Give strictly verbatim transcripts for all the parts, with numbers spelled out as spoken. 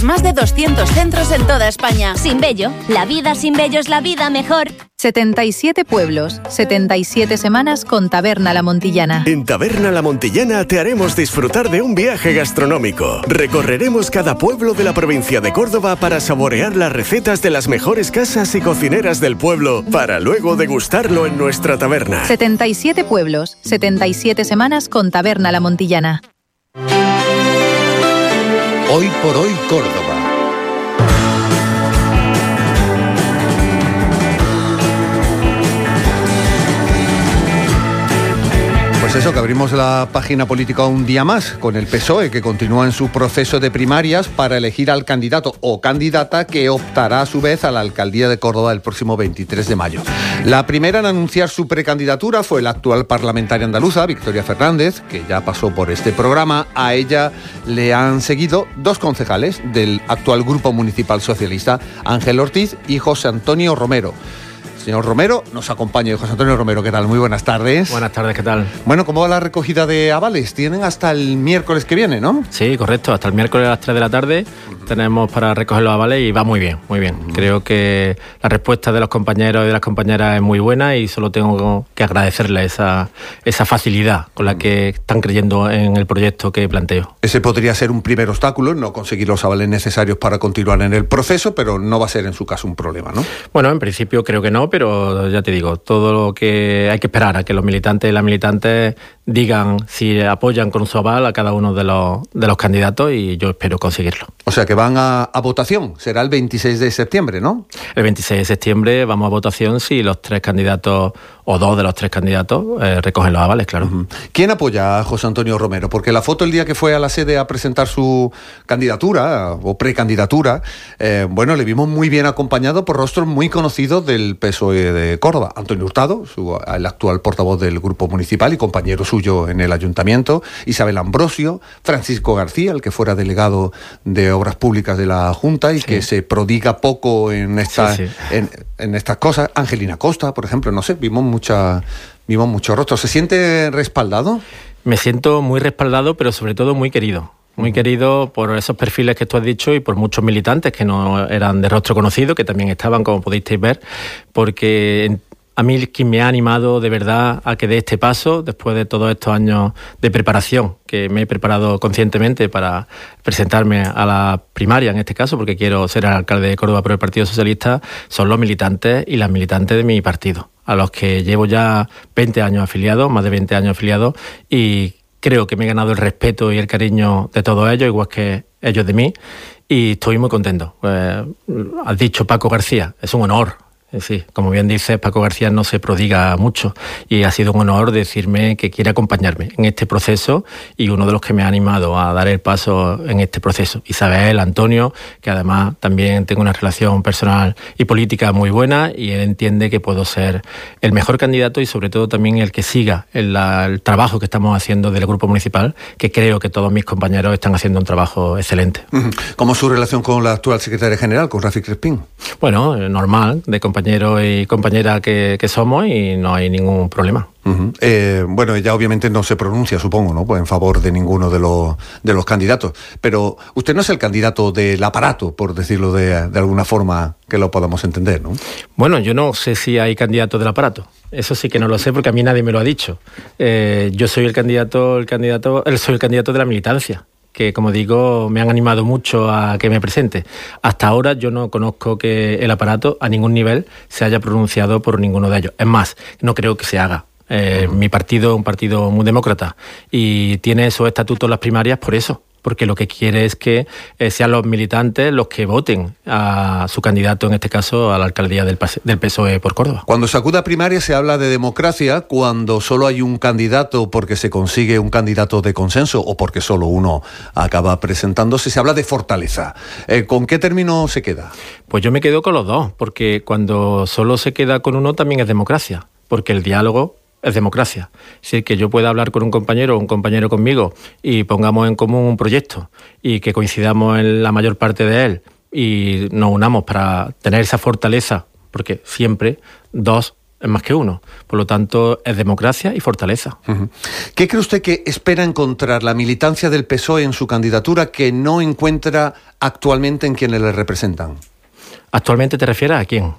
Más de doscientos centros en toda España. Sin vello, la vida sin vello es la vida mejor. setenta y siete pueblos, setenta y siete semanas con Taberna La Montillana. En Taberna La Montillana te haremos disfrutar de un viaje gastronómico. Recorreremos cada pueblo de la provincia de Córdoba para saborear las recetas de las mejores casas y cocineras del pueblo, para luego degustarlo en nuestra taberna. setenta y siete pueblos, setenta y siete semanas con Taberna La Montillana. Hoy por hoy Córdoba. Pues eso, que abrimos la página política un día más con el P S O E, que continúa en su proceso de primarias para elegir al candidato o candidata que optará a su vez a la alcaldía de Córdoba el próximo veintitrés de mayo. La primera en anunciar su precandidatura fue la actual parlamentaria andaluza, Victoria Fernández, que ya pasó por este programa. A ella le han seguido dos concejales del actual Grupo Municipal Socialista, Ángel Ortiz y José Antonio Romero. Señor Romero, nos acompaña José Antonio Romero. ¿Qué tal? Muy buenas tardes. Buenas tardes, ¿qué tal? Bueno, ¿cómo va la recogida de avales? Tienen hasta el miércoles que viene, ¿no? Sí, correcto. Hasta el miércoles a las tres de la tarde uh-huh. tenemos para recoger los avales y va muy bien, muy bien. Uh-huh. Creo que la respuesta de los compañeros y de las compañeras es muy buena y solo tengo que agradecerle esa, esa facilidad con la que están creyendo en el proyecto que planteo. Ese podría ser un primer obstáculo, no conseguir los avales necesarios para continuar en el proceso, pero no va a ser en su caso un problema, ¿no? Bueno, en principio creo que no, pero ya te digo, todo lo que hay que esperar a que los militantes y las militantes digan si apoyan con su aval a cada uno de los, de los candidatos y yo espero conseguirlo. O sea que van a, a votación, será el veintiséis de septiembre, ¿no? El veintiséis de septiembre vamos a votación si los tres candidatos o dos de los tres candidatos eh, recogen los avales, claro. Uh-huh. ¿Quién apoya a José Antonio Romero? Porque la foto el día que fue a la sede a presentar su candidatura o precandidatura, eh, bueno, le vimos muy bien acompañado por rostros muy conocidos del P S O E de Córdoba. Antonio Hurtado, su, el actual portavoz del Grupo Municipal y compañero suyo en el Ayuntamiento, Isabel Ambrosio, Francisco García, el que fuera delegado de Obras Públicas de la Junta y sí. que se prodiga poco en, esta, sí, sí. en, en estas cosas, Angelina Costa, por ejemplo, no sé, vimos mucha, vimos muchos rostros. ¿Se siente respaldado? Me siento muy respaldado, pero sobre todo muy querido. Muy querido por esos perfiles que tú has dicho y por muchos militantes que no eran de rostro conocido, que también estaban, como pudisteis ver, porque a mí quien me ha animado de verdad a que dé este paso, después de todos estos años de preparación, que me he preparado conscientemente para presentarme a la primaria, en este caso, porque quiero ser el alcalde de Córdoba por el Partido Socialista, son los militantes y las militantes de mi partido, a los que llevo ya veinte años afiliados, más de veinte años afiliados, y creo que me he ganado el respeto y el cariño de todos ellos, igual que ellos de mí, y estoy muy contento. Eh, has dicho Paco García, es un honor. Sí, como bien dices, Paco García no se prodiga mucho y ha sido un honor decirme que quiere acompañarme en este proceso y uno de los que me ha animado a dar el paso en este proceso. Isabel, Antonio, que además también tengo una relación personal y política muy buena y él entiende que puedo ser el mejor candidato y sobre todo también el que siga el, la, el trabajo que estamos haciendo del Grupo Municipal, que creo que todos mis compañeros están haciendo un trabajo excelente. ¿Cómo es su relación con la actual secretaria general, con Rafi Crespín? Bueno, normal, de compañero compañeros y compañeras que, que somos y no hay ningún problema. Uh-huh. Eh, bueno, ella obviamente no se pronuncia, supongo, ¿no? Pues en favor de ninguno de los de los candidatos. Pero usted no es el candidato del aparato, por decirlo de, de alguna forma que lo podamos entender, ¿no? Bueno, yo no sé si hay candidato del aparato. Eso sí que no lo sé porque a mí nadie me lo ha dicho. Eh, yo soy el candidato, el candidato, soy el candidato de la militancia, que, como digo, me han animado mucho a que me presente. Hasta ahora yo no conozco que el aparato a ningún nivel se haya pronunciado por ninguno de ellos. Es más, no creo que se haga. Eh, uh-huh. Mi partido es un partido muy demócrata y tiene esos estatutos las primarias por eso, porque lo que quiere es que eh, sean los militantes los que voten a su candidato, en este caso a la alcaldía del, del P S O E por Córdoba. Cuando se acude a primaria se habla de democracia, cuando solo hay un candidato porque se consigue un candidato de consenso o porque solo uno acaba presentándose, se habla de fortaleza. Eh, ¿Con qué término se queda? Pues yo me quedo con los dos, porque cuando solo se queda con uno también es democracia, porque el diálogo es democracia. Es decir, que yo pueda hablar con un compañero o un compañero conmigo y pongamos en común un proyecto y que coincidamos en la mayor parte de él y nos unamos para tener esa fortaleza, porque siempre dos es más que uno. Por lo tanto, es democracia y fortaleza. Uh-huh. ¿Qué cree usted que espera encontrar la militancia del P S O E en su candidatura que no encuentra actualmente en quienes le representan? ¿Actualmente te refieres a quién?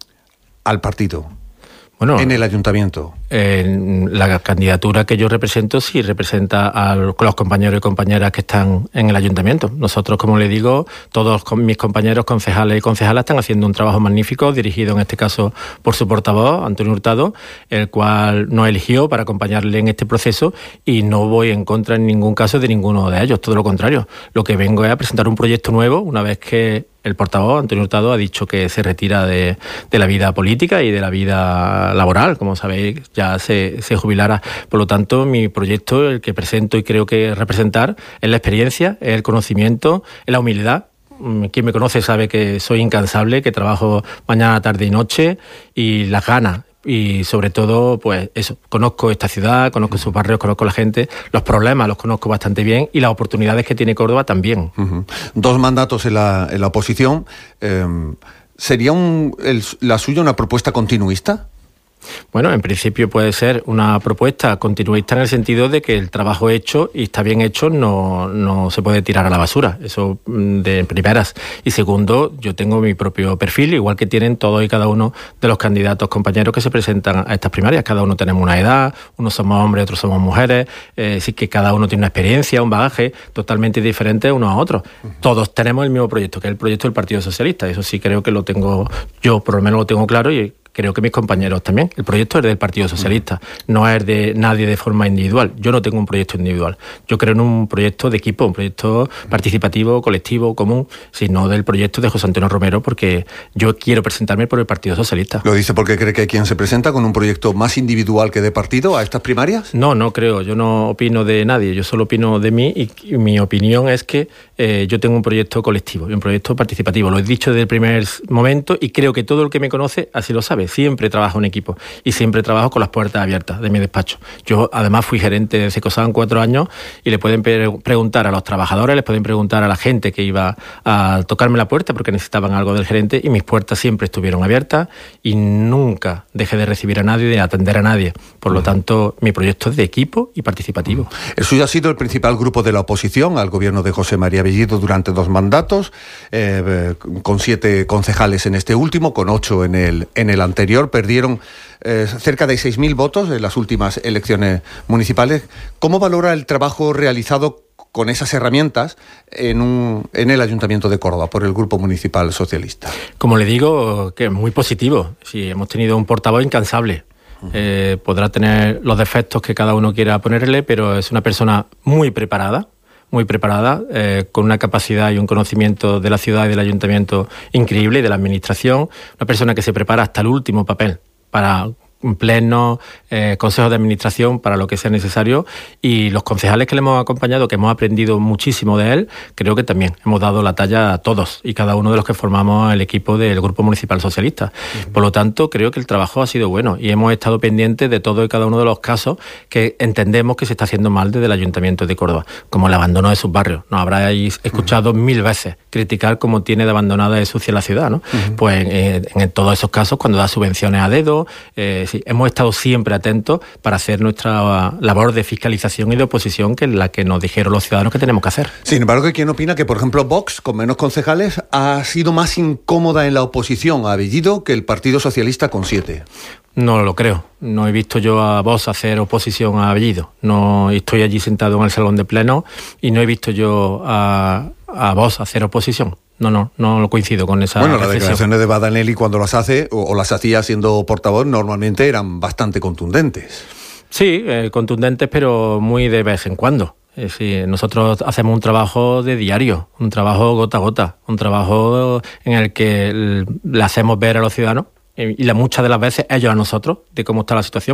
Al partido. Bueno, en el ayuntamiento. Eh, la candidatura que yo represento sí representa a los compañeros y compañeras que están en el ayuntamiento. Nosotros, como le digo, todos mis compañeros concejales y concejalas están haciendo un trabajo magnífico, dirigido en este caso por su portavoz, Antonio Hurtado, el cual nos eligió para acompañarle en este proceso, y no voy en contra en ningún caso de ninguno de ellos, todo lo contrario. Lo que vengo es a presentar un proyecto nuevo una vez que el portavoz, Antonio Hurtado, ha dicho que se retira de, de la vida política y de la vida laboral, como sabéis, ya se, se jubilará. Por lo tanto, mi proyecto, el que presento y creo que representar, es la experiencia, es el conocimiento, es la humildad. Quien me conoce sabe que soy incansable, que trabajo mañana, tarde y noche, y las ganas. Y sobre todo, pues eso, conozco esta ciudad, conozco sus barrios, conozco la gente, los problemas los conozco bastante bien y las oportunidades que tiene Córdoba también. Uh-huh. Dos mandatos en la, en la oposición. Eh, ¿Sería un, el, la suya una propuesta continuista? Bueno, en principio puede ser una propuesta continuista en el sentido de que el trabajo hecho y está bien hecho no, no se puede tirar a la basura, eso de primeras. Y segundo, yo tengo mi propio perfil, igual que tienen todos y cada uno de los candidatos compañeros que se presentan a estas primarias. Cada uno tenemos una edad, unos somos hombres, otros somos mujeres, eh, sí que cada uno tiene una experiencia, un bagaje totalmente diferente unos a otros. Todos tenemos el mismo proyecto, que es el proyecto del Partido Socialista. Eso sí creo que lo tengo, yo por lo menos lo tengo claro, y creo que mis compañeros también. El proyecto es del Partido Socialista, no es de nadie de forma individual. Yo no tengo un proyecto individual. Yo creo en un proyecto de equipo, un proyecto participativo, colectivo, común, sino del proyecto de José Antonio Romero, porque yo quiero presentarme por el Partido Socialista. ¿Lo dice porque cree que hay quien se presenta con un proyecto más individual que de partido a estas primarias? No, no creo. Yo no opino de nadie. Yo solo opino de mí, y, y mi opinión es que eh, yo tengo un proyecto colectivo y un proyecto participativo. Lo he dicho desde el primer momento y creo que todo el que me conoce así lo sabe. Siempre trabajo en equipo y siempre trabajo con las puertas abiertas de mi despacho. Yo además fui gerente de Cecosan cuatro años y le pueden pre- preguntar a los trabajadores, les pueden preguntar a la gente que iba a tocarme la puerta porque necesitaban algo del gerente, y mis puertas siempre estuvieron abiertas y nunca dejé de recibir a nadie, de atender a nadie. Por lo tanto, mi proyecto es de equipo y participativo. El suyo ha sido el principal grupo de la oposición al gobierno de José María Bellido durante dos mandatos, eh, con siete concejales en este último, con ocho en el, en el anterior. Perdieron eh, cerca de seis mil votos en las últimas elecciones municipales. ¿Cómo valora el trabajo realizado con esas herramientas en, un, en el Ayuntamiento de Córdoba por el Grupo Municipal Socialista? Como le digo, que es muy positivo. Sí, hemos tenido un portavoz incansable. Eh, podrá tener los defectos que cada uno quiera ponerle, pero es una persona muy preparada, muy preparada, eh, con una capacidad y un conocimiento de la ciudad y del ayuntamiento increíble, y de la administración. Una persona que se prepara hasta el último papel para plenos, eh, consejos de administración, para lo que sea necesario, y los concejales que le hemos acompañado, que hemos aprendido muchísimo de él, creo que también hemos dado la talla a todos y cada uno de los que formamos el equipo del Grupo Municipal Socialista. Uh-huh. Por lo tanto, creo que el trabajo ha sido bueno y hemos estado pendientes de todo y cada uno de los casos que entendemos que se está haciendo mal desde el Ayuntamiento de Córdoba, como el abandono de sus barrios. Nos habráis escuchado uh-huh. mil veces criticar cómo tiene de abandonada y sucia la ciudad, ¿no? Uh-huh. Pues eh, en todos esos casos, cuando da subvenciones a dedo, eh, sí, hemos estado siempre atentos para hacer nuestra labor de fiscalización y de oposición, que es la que nos dijeron los ciudadanos que tenemos que hacer. Sin embargo, hay quien opina que, por ejemplo, Vox, con menos concejales, ha sido más incómoda en la oposición a Bellido que el Partido Socialista con siete. No lo creo. No he visto yo a Vox hacer oposición a Bellido. No estoy allí sentado en el salón de pleno y no he visto yo a, a Vox hacer oposición. No, no, no lo coincido con esa Bueno, las reflexión. declaraciones de Badanelli, cuando las hace o, o las hacía siendo portavoz, normalmente eran bastante contundentes. Sí, eh, contundentes, pero muy de vez en cuando. Es decir, nosotros hacemos un trabajo de diario, un trabajo gota a gota, un trabajo en el que le hacemos ver a los ciudadanos, y la, muchas de las veces ellos a nosotros, de cómo está la situación.